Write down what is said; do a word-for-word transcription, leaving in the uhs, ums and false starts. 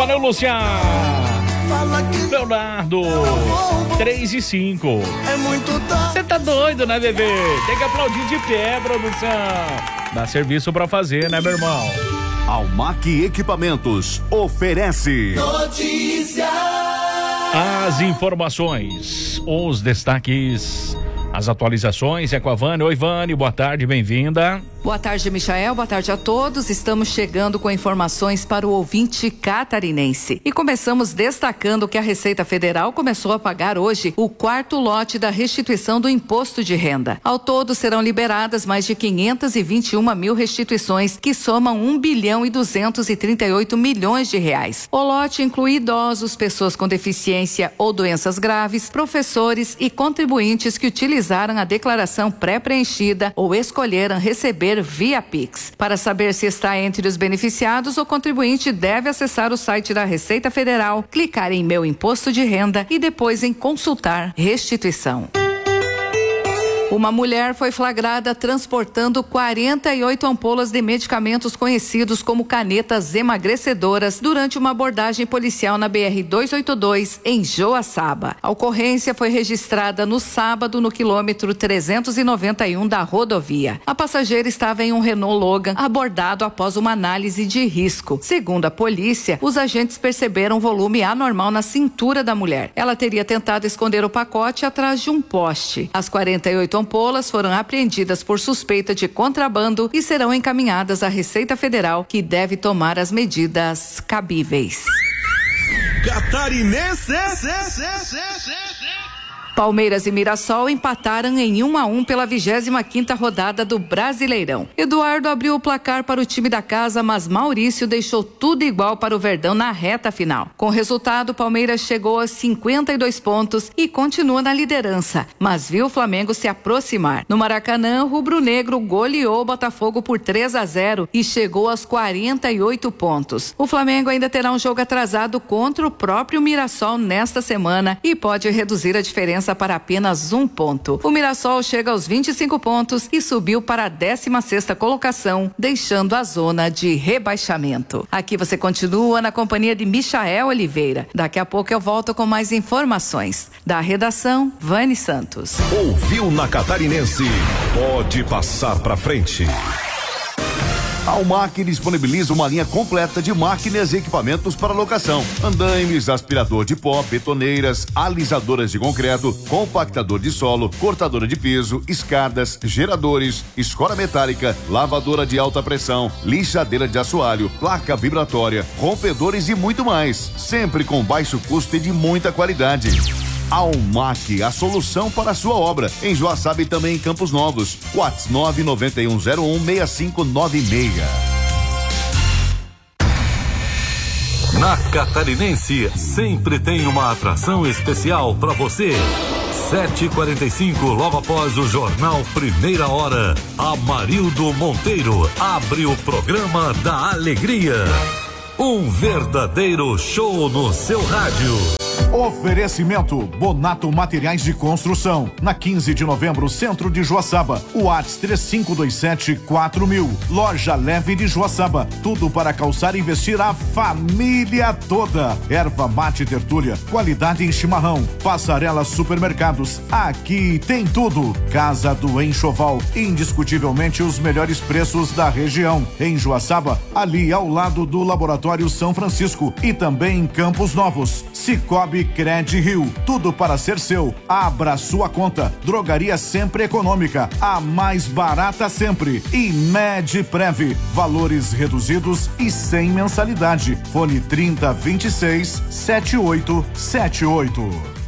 Valeu, Lúcia. Leonardo, três e cinco. Você tá doido, né, bebê? Tem que aplaudir de pé, produção. Dá serviço pra fazer, né, meu irmão? Almac Equipamentos oferece notícia. As informações, os destaques, as atualizações é com a Vânia. Oi, Vânia, boa tarde, bem-vinda. Boa tarde, Michael. Boa tarde a todos. Estamos chegando com informações para o ouvinte catarinense. E começamos destacando que a Receita Federal começou a pagar hoje o quarto lote da restituição do imposto de renda. Ao todo, serão liberadas mais de quinhentas e vinte e uma mil restituições, que somam um bilhão e duzentos e trinta e oito milhões de reais. O lote inclui idosos, pessoas com deficiência ou doenças graves, professores e contribuintes que utilizaram a declaração pré-preenchida ou escolheram receber via Pix. Para saber se está entre os beneficiados, o contribuinte deve acessar o site da Receita Federal, clicar em Meu Imposto de Renda e depois em Consultar Restituição. Uma mulher foi flagrada transportando quarenta e oito ampolas de medicamentos conhecidos como canetas emagrecedoras durante uma abordagem policial na B R duzentos e oitenta e dois, em Joaçaba. A ocorrência foi registrada no sábado no quilômetro trezentos e noventa e um da rodovia. A passageira estava em um Renault Logan, abordado após uma análise de risco. Segundo a polícia, os agentes perceberam um volume anormal na cintura da mulher. Ela teria tentado esconder o pacote atrás de um poste. As quarenta e oito ampolas foram apreendidas por suspeita de contrabando e serão encaminhadas à Receita Federal, que deve tomar as medidas cabíveis. Catarinense. Palmeiras e Mirassol empataram em um a um pela vigésima quinta rodada do Brasileirão. Eduardo abriu o placar para o time da casa, mas Maurício deixou tudo igual para o Verdão na reta final. Com o resultado, o Palmeiras chegou a cinquenta e dois pontos e continua na liderança, mas viu o Flamengo se aproximar. No Maracanã, o rubro-negro goleou o Botafogo por três a zero e chegou aos quarenta e oito pontos. O Flamengo ainda terá um jogo atrasado contra o próprio Mirassol nesta semana e pode reduzir a diferença para apenas um ponto. O Mirassol chega aos vinte e cinco pontos e subiu para a décima sexta colocação, deixando a zona de rebaixamento. Aqui você continua na companhia de Michael Oliveira. Daqui a pouco eu volto com mais informações. Da redação, Vani Santos. Ouviu na Catarinense? Pode passar pra frente. A Almac disponibiliza uma linha completa de máquinas e equipamentos para locação: andaimes, aspirador de pó, betoneiras, alisadoras de concreto, compactador de solo, cortadora de piso, escadas, geradores, escora metálica, lavadora de alta pressão, lixadeira de assoalho, placa vibratória, rompedores e muito mais, sempre com baixo custo e de muita qualidade. Almac, a solução para a sua obra, em Joaçaba e também em Campos Novos. WhatsApp nove nove um zero um seis cinco nove seis. Na Catarinense, sempre tem uma atração especial para você. sete e quarenta e cinco, logo após o jornal Primeira Hora, Amarildo Monteiro abre o programa da alegria. Um verdadeiro show no seu rádio. Oferecimento Bonato Materiais de Construção, na quinze de novembro, centro de Joaçaba. WhatsApp três cinco dois sete quatro mil. Loja Leve de Joaçaba, tudo para calçar e vestir a família toda. Erva mate tertúlia, qualidade em chimarrão. Passarela Supermercados, aqui tem tudo. Casa do Enxoval, indiscutivelmente os melhores preços da região. Em Joaçaba, ali ao lado do Laboratório São Francisco, e também em Campos Novos. Cicobi Cred Rio, tudo para ser seu. Abra sua conta. Drogaria Sempre Econômica, a mais barata sempre. E Medprev, valores reduzidos e sem mensalidade. Fone trinta, vinte e seis, setenta e oito setenta e oito.